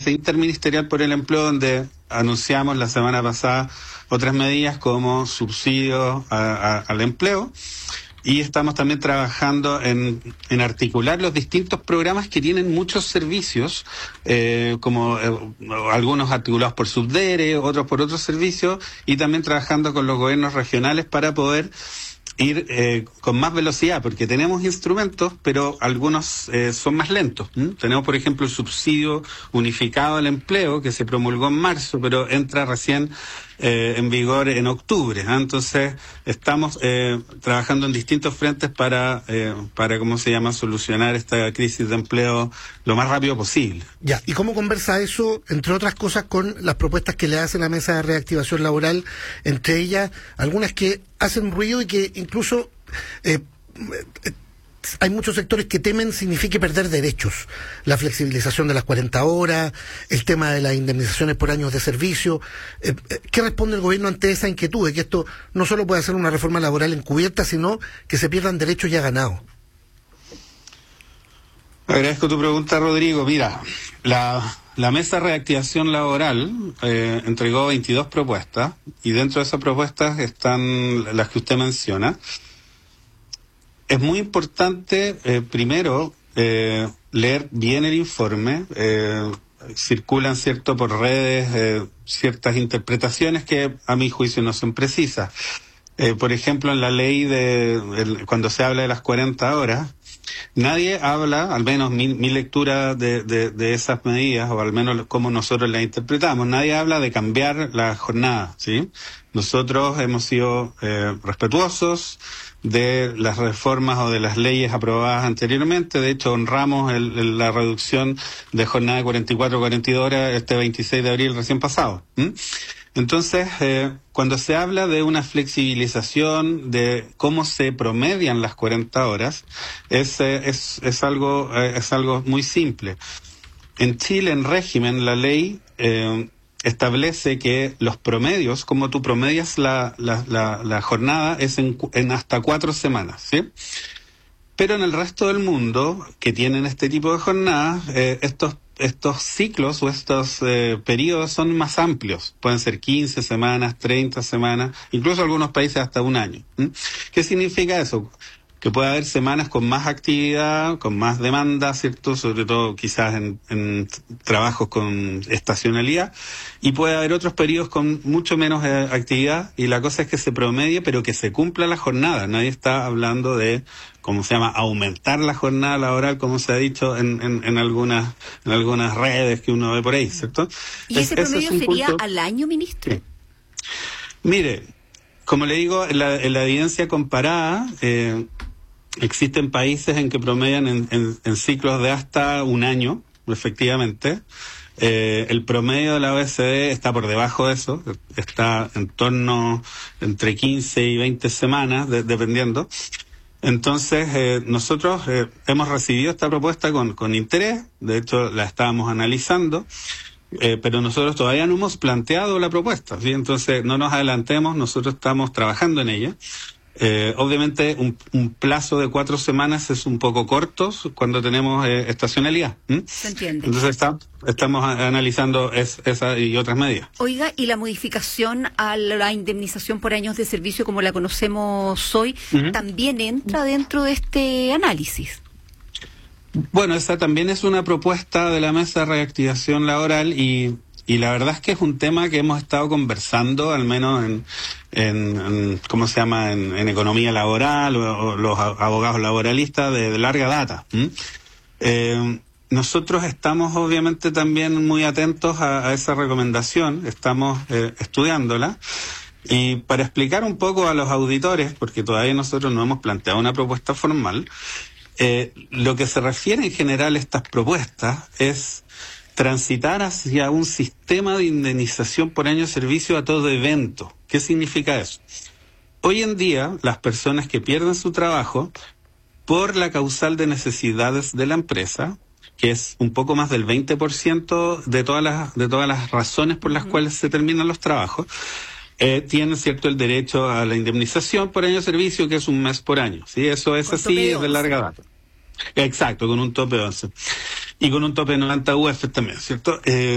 Mesa Interministerial por el Empleo, donde anunciamos la semana pasada otras medidas como subsidios al empleo. Y estamos también trabajando en articular los distintos programas que tienen muchos servicios, como algunos articulados por Subdere, otros por otros servicios, y también trabajando con los gobiernos regionales para poder ir con más velocidad, porque tenemos instrumentos, pero algunos son más lentos. Tenemos, por ejemplo, el subsidio unificado al empleo, que se promulgó en marzo, pero entra recién en vigor en octubre. Entonces, estamos trabajando en distintos frentes para ¿cómo se llama?, solucionar esta crisis de empleo lo más rápido posible. Ya, ¿y cómo conversa eso, entre otras cosas, con las propuestas que le hace la Mesa de Reactivación Laboral, entre ellas algunas que hacen ruido y que incluso hay muchos sectores que temen signifique perder derechos? La flexibilización de las 40 horas, el tema de las indemnizaciones por años de servicio. ¿Qué responde el gobierno ante esa inquietud de que esto no solo puede ser una reforma laboral encubierta, sino que se pierdan derechos ya ganados? Agradezco tu pregunta, Rodrigo. Mira, la Mesa de Reactivación Laboral entregó 22 propuestas, y dentro de esas propuestas están las que usted menciona. Es muy importante, primero, leer bien el informe. Circulan, ¿cierto?, por redes ciertas interpretaciones que a mi juicio no son precisas. Por ejemplo, en la ley cuando se habla de las 40 horas, nadie habla, al menos mi lectura de esas medidas, o al menos como nosotros las interpretamos, nadie habla de cambiar la jornada, ¿sí? Nosotros hemos sido respetuosos de las reformas o de las leyes aprobadas anteriormente. De hecho, honramos la reducción de jornada de 44 a 42 horas este 26 de abril recién pasado. Entonces, cuando se habla de una flexibilización de cómo se promedian las 40 horas, es algo muy simple. En Chile, en régimen, la ley establece que los promedios, como tú promedias la jornada, es en hasta 4 semanas, ¿sí? Pero en el resto del mundo, que tienen este tipo de jornadas, estos ciclos o estos periodos son más amplios. Pueden ser 15 semanas, 30 semanas, incluso algunos países hasta un año. ¿Qué significa eso? Que puede haber semanas con más actividad, con más demanda, ¿cierto? Sobre todo quizás en trabajos con estacionalidad, y puede haber otros periodos con mucho menos actividad, y la cosa es que se promedie, pero que se cumpla la jornada. Nadie está hablando de, ¿cómo se llama?, aumentar la jornada laboral, como se ha dicho en algunas redes que uno ve por ahí, ¿cierto? ¿Y ese promedio sería al año, ministro? Sí. Mire, como le digo, en la evidencia comparada, existen países en que promedian en ciclos de hasta un año, efectivamente. El promedio de la OECD está por debajo de eso, está en torno entre 15 y 20 semanas, dependiendo. Entonces, nosotros hemos recibido esta propuesta con interés. De hecho, la estábamos analizando. Pero nosotros todavía no hemos planteado la propuesta, ¿sí? Entonces no nos adelantemos, nosotros estamos trabajando en ella. Obviamente un plazo de 4 semanas es un poco corto cuando tenemos estacionalidad. Se entiende. Entonces estamos analizando esa y otras medidas. Oiga, ¿y la modificación a la indemnización por años de servicio como la conocemos hoy también entra dentro de este análisis? Bueno, esa también es una propuesta de la Mesa de Reactivación Laboral, y la verdad es que es un tema que hemos estado conversando, al menos en ¿cómo se llama?, en economía laboral o los abogados laboralistas de larga data. Nosotros estamos obviamente también muy atentos a esa recomendación, estamos estudiándola. Y para explicar un poco a los auditores, porque todavía nosotros no hemos planteado una propuesta formal, lo que se refiere en general a estas propuestas es transitar hacia un sistema de indemnización por año de servicio a todo evento. ¿Qué significa eso? Hoy en día, las personas que pierden su trabajo por la causal de necesidades de la empresa, que es un poco más del 20% de todas las razones por las cuales se terminan los trabajos, tienen, ¿cierto?, el derecho a la indemnización por año de servicio, que es un mes por año, ¿sí? Eso es así, es de larga data. Exacto, con un tope 11. Y con un tope de 90 UF también, ¿cierto?